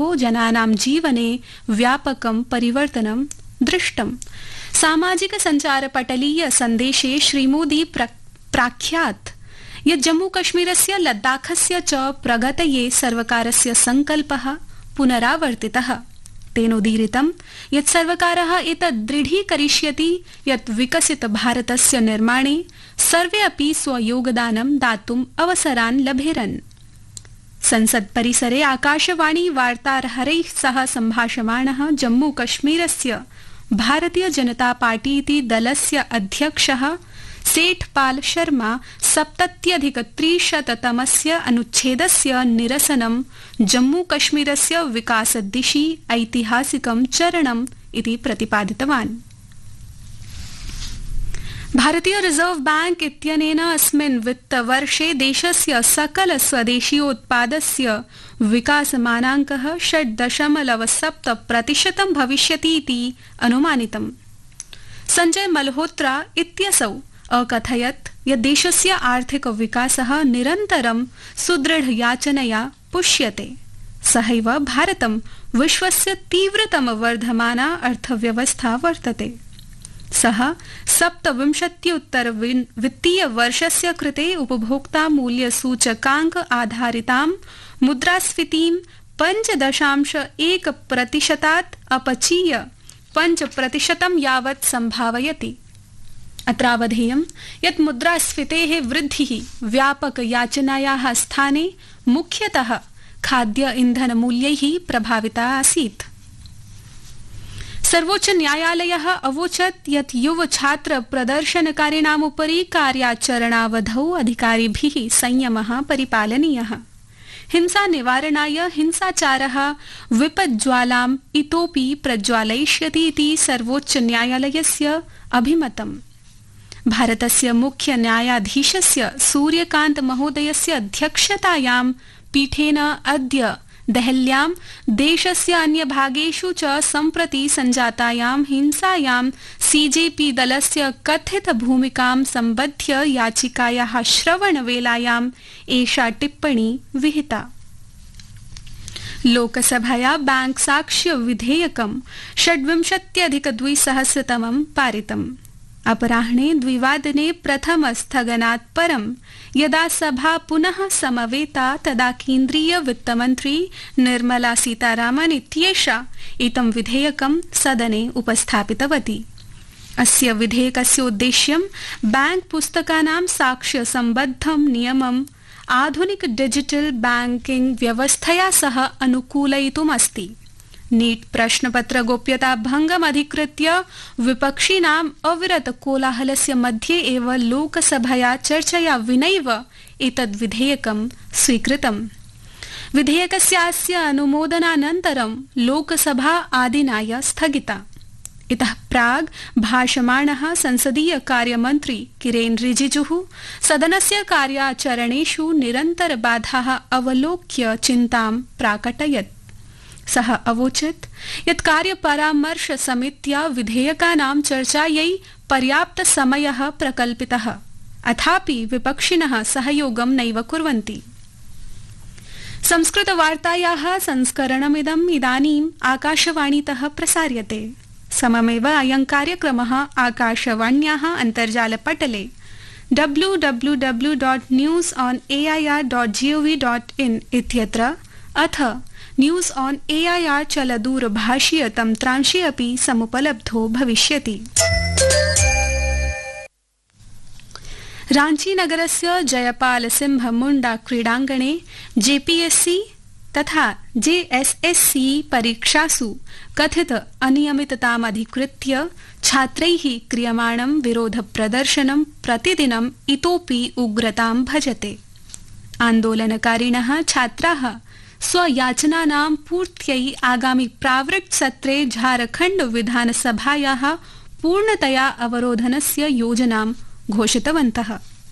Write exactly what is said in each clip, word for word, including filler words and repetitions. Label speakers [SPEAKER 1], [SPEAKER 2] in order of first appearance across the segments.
[SPEAKER 1] जनानां जीवने व्यापकं परिवर्तनं दृष्टम्। सामाजिक संचारपटलीय सन्देशे श्रीमोदी प्राख्यात् यत् जम्मूकश्मीरस्य लद्दाखस्य च प्रगतये सर्वकारस्य संकल्पः पुनरावर्तितः। तेनोदीरितं यत् सर्वकारः एतत् दृढीकरिष्यति यत् विकसित भारतस्य निर्माणे सर्वे अपि स्वयोगदानं दातुम् अवसरान् लभेरन्। संसद परिसरे आकाशवाणी वार्ताहरैः सह सम्भाषमाणः जम्मूकश्मीरस्य भारतीय जनता पार्टी इति दलस्य अध्यक्षः सेठपाल शर्मा सप्तत्यधिक त्रिशततमस्य अनुच्छेदस्य निरसनं जम्मूकश्मीरस्य विकासदिशि ऐतिहासिकं चरणम् इति प्रतिपादितवान्। भारतीय रिजर्व बैंक इत्यनेन अस्मिन् वित्तवर्षे देशस्य सकल स्वदेशीयोत्पादस्य विकासमानाङ्कः षट् दशमलव सप्त प्रतिशतं भविष्यति इति अनुमानितम्। संजय मल्होत्रा इत्यसौ अकथयत् यत् देशस्य आर्थिक विकासः निरन्तरं सुदृढयाचनया पुष्यते। सहैव भारतं विश्वस्य तीव्रतम वर्धमाना अर्थव्यवस्था वर्तते। सः सप्तविंशत्युत्तर वित्तीय वर्षस्य कृते उपभोक्ता मूल्य सूचकाङ्क आधारितां मुद्रास्फीतिं पञ्च दशांश एक प्रतिशतात् अपचीय पञ्च प्रतिशतं यावत् संभावयति। अत्रावधेयं यत् मुद्रास्फीतेः वृद्धिः व्यापक याचनायाः स्थाने मुख्यतः खाद्य इंधन मूल्यैः प्रभाविता आसीत्। सर्वोच्च न्यायालयः अवोचत् यत् युव छात्र प्रदर्शनकारिणामुपरि कार्याचरणावधौ अधिकारिभिः संयमः परिपालनीयः। हिंसा निवारणाय हिंसाचारः विपज्ज्वालाम् इतोपि प्रज्वालयिष्यति इति सर्वोच्च न्यायालयस्य अभिमतम्। भारतस्य मुख्य न्यायाधीशस्य सूर्यकान्त महोदयस्य अध्यक्षतायां पीठेन अद्य देहल्यां देशस्य अन्यभागेषु च सम्प्रति सञ्जातायां हिंसायां सीजेपी दलस्य कथित भूमिकां सम्बध्य याचिकायाः श्रवणवेलायाम् एषा टिप्पणी विहिता। लोकसभया बैंक साक्ष्य विधेयकं षड्विंशत्यधिक द्विसहस्रतमं पारितम्। अपराह्ने द्विवादने प्रथम स्थगनात् परं यदा सभा पुनः समवेता तदा केन्द्रीय वित्तमन्त्री निर्मला सीतारामन् इत्येषा एतं विधेयकं सदने उपस्थापितवती। अस्य विधेयकस्योद्देश्यं बैंक पुस्तकानां साक्ष्य सम्बद्धं नियमम् आधुनिक डिजिटल बैंकिंग व्यवस्थया सह अनुकूलयितुम् अस्ति। नीट प्रश्नपत्र गोप्यता भंगम् अधिकृत्य विपक्षिणाम् अविरत कोलाहलस्य मध्ये एव लोकसभया चर्चया विनैव एतद् विधेयकं स्वीकृतम्। विधेयकस्यास्य अनुमोदनानन्तरं लोकसभा आदिनाय स्थगिता। इतः प्राग् भाषमाणः संसदीय कार्यमन्त्री किरेन रिजिजुः सदनस्य कार्याचरणेषु निरन्तर बाधाः अवलोक्य चिन्तां प्राकटयत्। सः अवोचत् यत् कार्यपरामर्श समित्या विधेयकानां चर्चायै पर्याप्त समयः प्रकल्पितः, अथापि विपक्षिणः सहयोगं नैव कुर्वन्ति। संस्कृतवार्तायाः संस्करणमिदम् इदानीम् आकाशवाणीतः प्रसार्यते। सममेव अयं कार्यक्रमः आकाशवाण्याः अन्तर्जालपटले W W W dot news on A I R dot G O V dot in इत्यत्र अथ news on A I R चलदूरभाषीय तन्त्रांशे अपि समुपलब्धो भविष्यति। रांची नगरस्य जयपाल सिंह मुंडा क्रीडाङ्गणे जेपीएससी तथा जेएसएससी परीक्षासु कथित अनियमिततामधिकृत्य छात्रैः क्रियमाणं विरोध प्रदर्शनं प्रतिदिनम् इतोपि उग्रतां भजते। आन्दोलनकारिणः छात्राः स्वयाचनानां पूर्त्यै आगामि प्रावृट् सत्रे झारखण्ड विधानसभायाः पूर्णतया अवरोधनस्य योजनां घोषितवन्तः।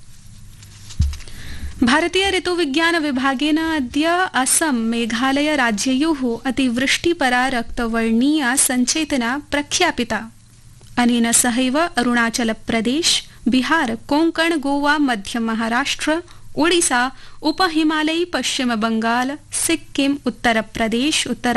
[SPEAKER 1] भारतीय ऋतुविज्ञान विभागेन अद्य असम मेघालय राज्ययोः अतिवृष्टिपरा रक्तवर्णीया सञ्चेतना प्रख्यापिता। अनेन सहैव अरुणाचल प्रदेश, बिहार, कोंकण, गोवा, मध्य महाराष्ट्र, ओडिशा, उपहिमालय, पश्चिम बंगाल, सिक्किम, उत्तर प्रदेश, उत्तर